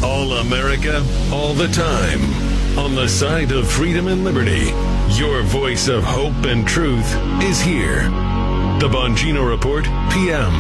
All America, all the time. On the side of freedom and liberty, your voice of hope and truth is here. The Bongino Report, PM.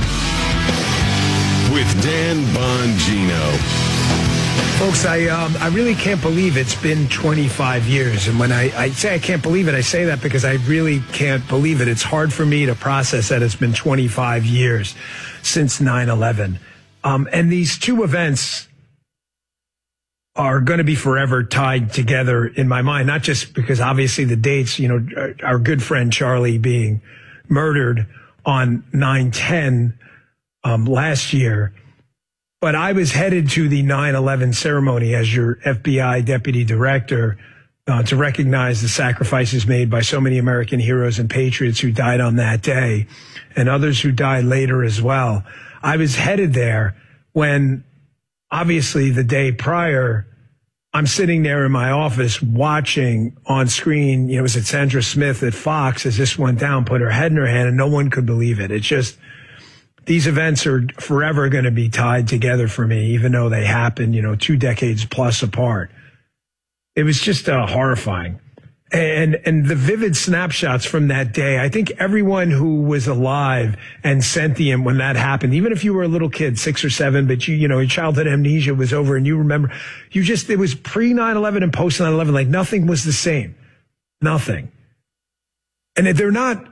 With Dan Bongino. Folks, I really can't believe it's been 25 years. And when I say I can't believe it, I say that because I really can't believe it. It's hard for me to process that it's been 25 years since 9/11. And these two events are going to be forever tied together in my mind, not just because obviously the dates, our good friend Charlie being murdered on 9/10 last year, but I was headed to the 9/11 ceremony as your FBI deputy director to recognize the sacrifices made by so many American heroes and patriots who died on that day and others who died later as well. I was headed there when obviously the day prior, I'm sitting there in my office watching on screen, was it Sandra Smith at Fox as this went down, put her head in her hand, and no one could believe it. It's just, these events are forever going to be tied together for me, even though they happened, 2 decades plus apart. It was just horrifying. And the vivid snapshots from that day, I think everyone who was alive and sentient when that happened, even if you were a little kid, 6 or 7, but your childhood amnesia was over and you remember, it was pre 9/11 and post 9/11, like nothing was the same. Nothing. And they're not,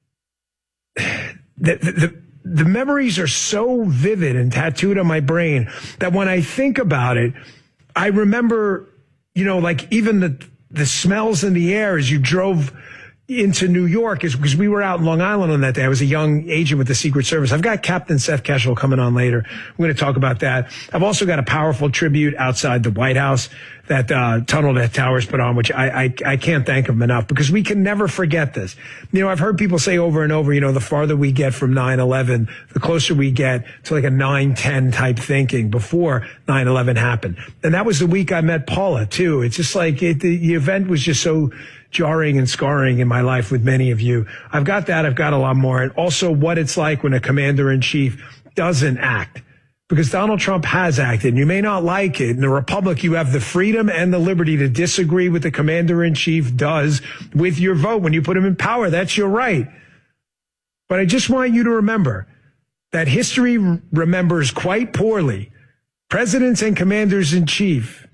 the memories are so vivid and tattooed on my brain that when I think about it, I remember, like even the smells in the air as you drove into New York is because we were out in Long Island on that day. I was a young agent with the Secret Service. I've got Captain Seth Keshel coming on later. We're going to talk about that. I've also got a powerful tribute outside the White House that Tunnel to Towers put on, which I can't thank them enough because we can never forget this. I've heard people say over and over, the farther we get from 9/11, the closer we get to like a 9/10 type thinking before 9/11 happened. And that was the week I met Paula too. It's just like the event was just so jarring and scarring in my life with many of you. I've got that. I've got a lot more. And also what it's like when a commander-in-chief doesn't act. Because Donald Trump has acted, and you may not like it. In the Republic, you have the freedom and the liberty to disagree with the commander-in-chief does with your vote. When you put him in power, that's your right. But I just want you to remember that history remembers quite poorly presidents and commanders-in-chief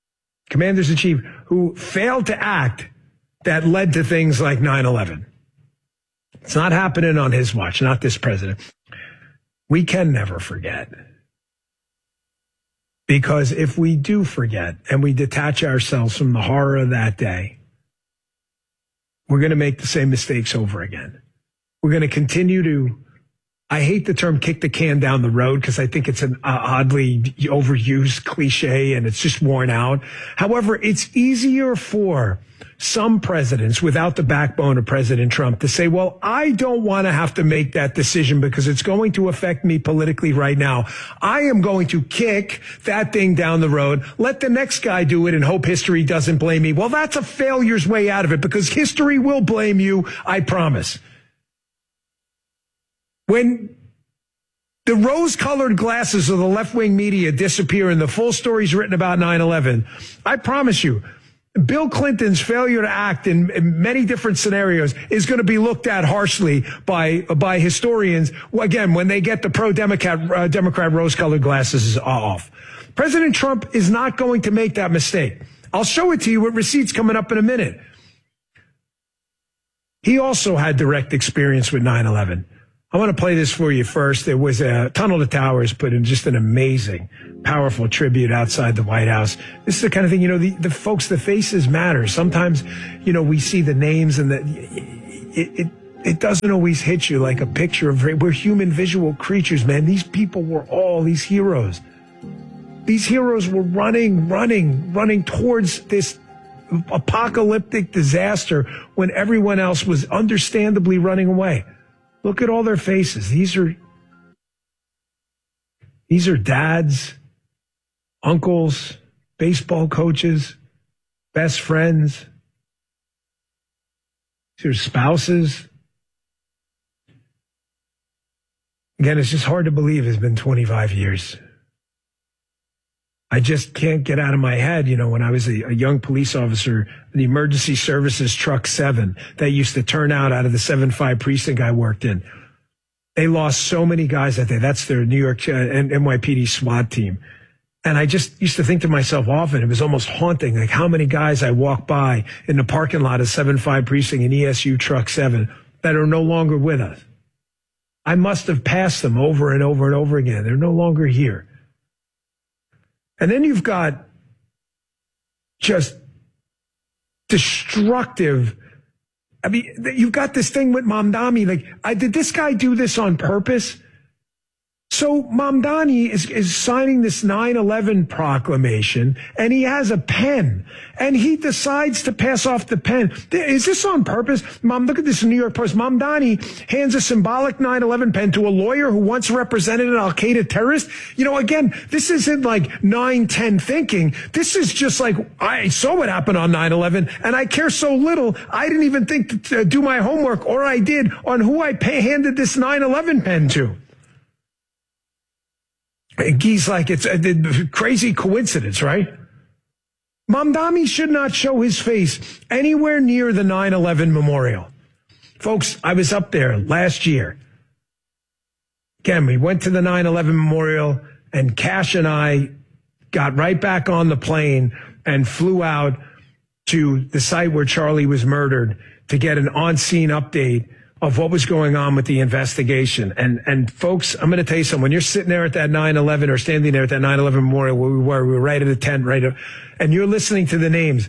who failed to act that led to things like 9/11. It's not happening on his watch, not this president. We can never forget. Because if we do forget and we detach ourselves from the horror of that day, we're going to make the same mistakes over again. We're going to continue to, I hate the term kick the can down the road because I think it's an oddly overused cliche and it's just worn out. However, it's easier for some presidents without the backbone of President Trump to say, well, I don't want to have to make that decision because it's going to affect me politically right now. I am going to kick that thing down the road, let the next guy do it and hope history doesn't blame me. Well, that's a failure's way out of it because history will blame you, I promise. When the rose-colored glasses of the left-wing media disappear and the full story's written about 9/11, I promise you, Bill Clinton's failure to act in many different scenarios is going to be looked at harshly by historians, again, when they get the pro-Democrat rose-colored glasses off. President Trump is not going to make that mistake. I'll show it to you with receipts coming up in a minute. He also had direct experience with 9/11. I want to play this for you first. There was a Tunnel to Towers put in just an amazing, powerful tribute outside the White House. This is the kind of thing, the folks, the faces matter. Sometimes, we see the names and it doesn't always hit you like a picture of, we're human visual creatures, man. These people were all these heroes. These heroes were running towards this apocalyptic disaster when everyone else was understandably running away. Look at all their faces. These are dads, uncles, baseball coaches, best friends. These are spouses. Again, it's just hard to believe it's been 25 years. I just can't get out of my head. You know, when I was a young police officer, the emergency services truck 7 that used to turn out of the 7-5 precinct I worked in, they lost so many guys that day. That's their New York and NYPD SWAT team. And I just used to think to myself often, it was almost haunting, like how many guys I walked by in the parking lot of 7-5 precinct and ESU truck 7 that are no longer with us. I must have passed them over and over and over again. They're no longer here. And then you've got just destructive. I mean, you've got this thing with Mamdani. Like, did this guy do this on purpose? So Mamdani is signing this 9/11 proclamation, and he has a pen, and he decides to pass off the pen. Is this on purpose? Look at this in New York Post. Mamdani hands a symbolic 9/11 pen to a lawyer who once represented an Al-Qaeda terrorist. You know, again, this isn't like 9/10 thinking. This is just like, I saw what happened on 9/11, and I care so little, I didn't even think to do my homework, or I did, on who I handed this 9/11 pen to. He's like, it's a crazy coincidence, right? Mamdani should not show his face anywhere near the 9/11 memorial. Folks, I was up there last year. Again, we went to the 9/11 memorial, and Cash and I got right back on the plane and flew out to the site where Charlie was murdered to get an on-scene update of what was going on with the investigation. And folks, I'm going to tell you something. When you're sitting there at that 9/11 or standing there at that 9/11 memorial where we were right at a tent, and you're listening to the names,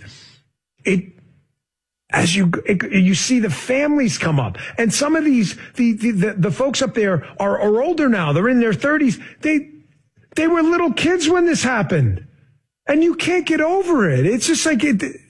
as you see the families come up, and some of these, the folks up there are older now. They're in their 30s. They were little kids when this happened, and you can't get over it. It's just like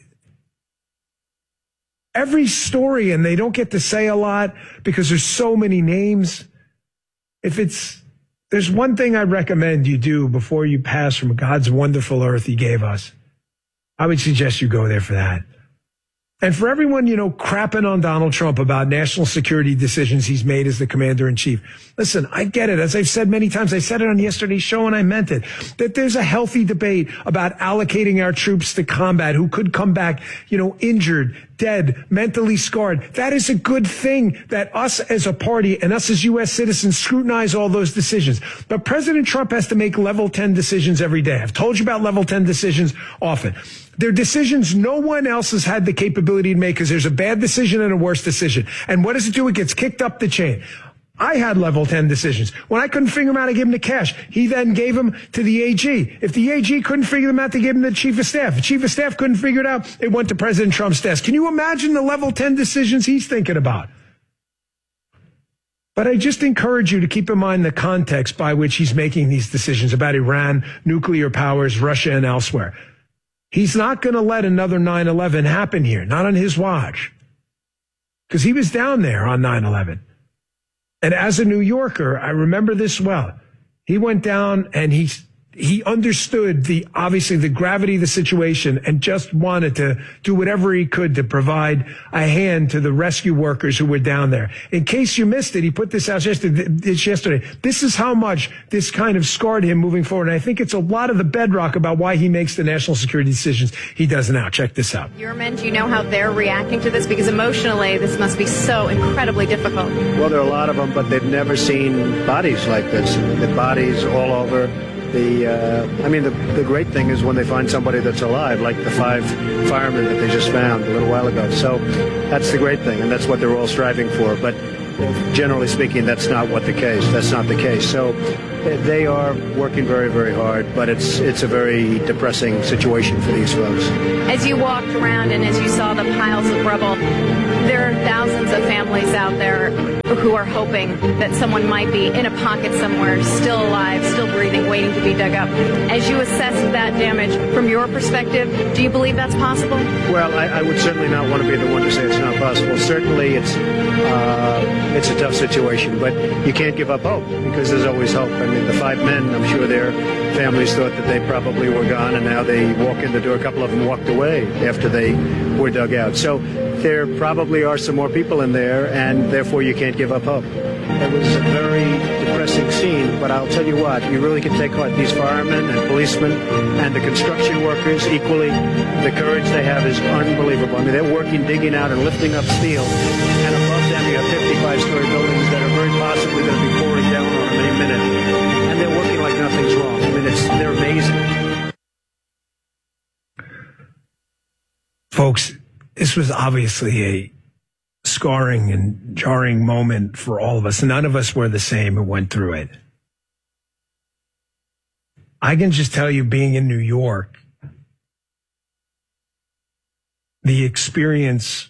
every story, and they don't get to say a lot because there's so many names. There's one thing I recommend you do before you pass from God's wonderful earth he gave us. I would suggest you go there for that. And for everyone, crapping on Donald Trump about national security decisions he's made as the commander-in-chief, listen, I get it. As I've said many times, I said it on yesterday's show and I meant it, that there's a healthy debate about allocating our troops to combat who could come back, injured, dead, mentally scarred. That is a good thing that us as a party and us as U.S. citizens scrutinize all those decisions. But President Trump has to make level 10 decisions every day. I've told you about level 10 decisions often. They're decisions no one else has had the capability to make because there's a bad decision and a worse decision. And what does it do? It gets kicked up the chain. I had level 10 decisions. When I couldn't figure them out, I gave them to Cash. He then gave them to the AG. If the AG couldn't figure them out, they gave them to the Chief of Staff. If the Chief of Staff couldn't figure it out, it went to President Trump's desk. Can you imagine the level 10 decisions he's thinking about? But I just encourage you to keep in mind the context by which he's making these decisions about Iran, nuclear powers, Russia, and elsewhere. He's not going to let another 9/11 happen here, not on his watch, because he was down there on 9/11. And as a New Yorker, I remember this well. He went down and he understood obviously the gravity of the situation and just wanted to do whatever he could to provide a hand to the rescue workers who were down there. In case you missed it, he put this out yesterday. This is how much this kind of scarred him moving forward. And I think it's a lot of the bedrock about why he makes the national security decisions he does now. Check this out. Your men, do you know how they're reacting to this? Because emotionally, this must be so incredibly difficult. Well, there are a lot of them, but they've never seen bodies like this. The bodies all over. The great thing is when they find somebody that's alive, like the 5 firemen that they just found a little while ago. So that's the great thing, and that's what they're all striving for. But generally speaking, that's not the case. So they are working very, very hard, but it's a very depressing situation for these folks. As you walked around and as you saw the piles of rubble, there are thousands of families out there who are hoping that someone might be in a pocket somewhere, still alive, still breathing, waiting to be dug up. As you assess that damage from your perspective, do you believe that's possible? Well, I would certainly not want to be the one to say it's not possible. Certainly it's a tough situation, but you can't give up hope because there's always hope. I mean, the 5 men, I'm sure their families thought that they probably were gone, and now they walk in the door. A couple of them walked away after they were dug out. So there probably are some more people in there, and therefore you can't give up hope. It was a very depressing seen, but I'll tell you what, you really can take heart. These firemen and policemen and the construction workers equally, the courage they have is unbelievable. I mean, they're working, digging out and lifting up steel, and above them you have 55-story buildings that are very possibly going to be pouring down on them any minute, and they're working like nothing's wrong. I mean, they're amazing. Folks, this was obviously a scarring and jarring moment for all of us. None of us were the same who went through it. I can just tell you, being in New York, the experience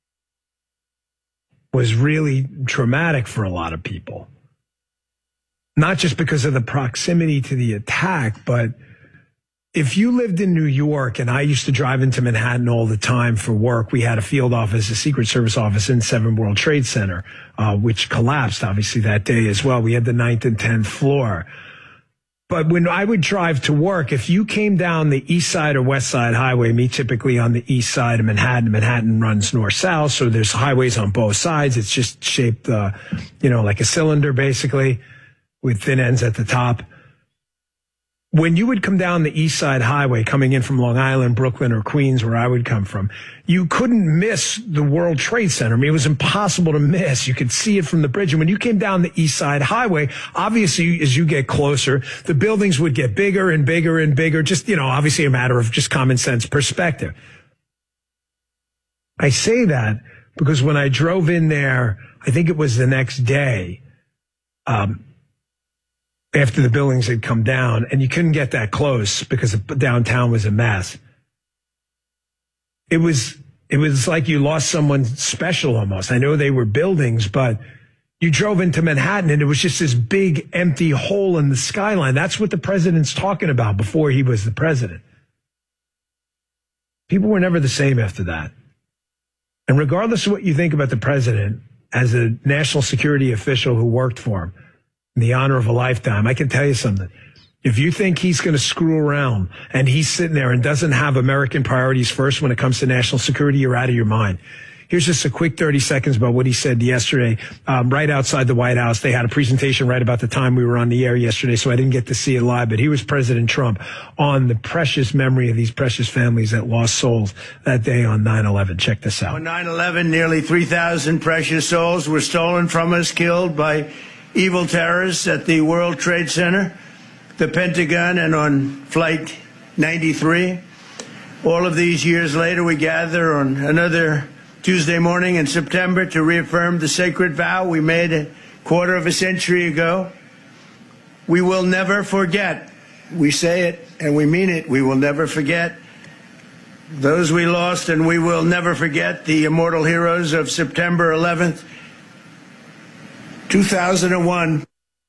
was really traumatic for a lot of people. Not just because of the proximity to the attack, but if you lived in New York, and I used to drive into Manhattan all the time for work, we had a field office, a Secret Service office in 7 World Trade Center, which collapsed, obviously, that day as well. We had the 9th and 10th floor. But when I would drive to work, if you came down the East Side or West Side Highway, me typically on the East Side of Manhattan, Manhattan runs north-south, so there's highways on both sides. It's just shaped, like a cylinder, basically, with thin ends at the top. When you would come down the East Side Highway coming in from Long Island, Brooklyn, or Queens, where I would come from, you couldn't miss the World Trade Center. I mean, it was impossible to miss. You could see it from the bridge. And when you came down the East Side Highway, obviously, as you get closer, the buildings would get bigger and bigger and bigger. Just, obviously a matter of just common sense perspective. I say that because when I drove in there, I think it was the next day, after the buildings had come down, and you couldn't get that close because downtown was a mess. It was like you lost someone special almost. I know they were buildings, but you drove into Manhattan and it was just this big empty hole in the skyline. That's what the president's talking about before he was the president. People were never the same after that. And regardless of what you think about the president, as a national security official who worked for him, in the honor of a lifetime, I can tell you something. If you think he's going to screw around and he's sitting there and doesn't have American priorities first when it comes to national security, you're out of your mind. Here's just a quick 30 seconds about what he said yesterday, right outside the White House. They had a presentation right about the time we were on the air yesterday, so I didn't get to see it live, but he was President Trump on the precious memory of these precious families that lost souls that day on 9/11. Check this out. On 9/11, nearly 3,000 precious souls were stolen from us, killed by evil terrorists at the World Trade Center, the Pentagon, and on Flight 93. All of these years later, we gather on another Tuesday morning in September to reaffirm the sacred vow we made a quarter of a century ago. We will never forget. We say it and we mean it. We will never forget those we lost, and we will never forget the immortal heroes of September 11th, 2001.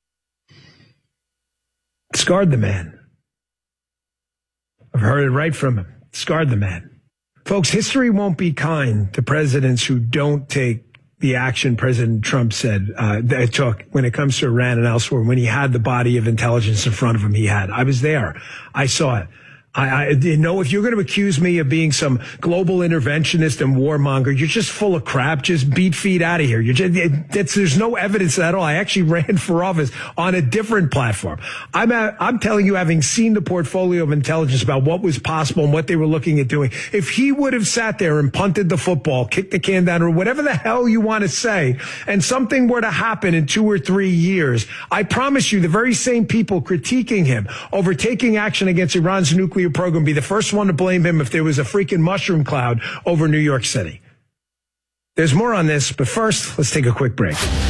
Scarred the man. I've heard it right from him. Scarred the man. Folks, history won't be kind to presidents who don't take the action President Trump said that took when it comes to Iran and elsewhere. When he had the body of intelligence in front of him, I was there. I saw it. I if you're going to accuse me of being some global interventionist and warmonger, you're just full of crap. Just beat feet out of here. There's no evidence of that at all. I actually ran for office on a different platform. I'm telling you, having seen the portfolio of intelligence about what was possible and what they were looking at doing, if he would have sat there and punted the football, kicked the can down, or whatever the hell you want to say, and something were to happen in 2 or 3 years, I promise you, the very same people critiquing him over taking action against Iran's nuclear program be the first one to blame him if there was a freaking mushroom cloud over New York City. There's more on this, but first, let's take a quick break.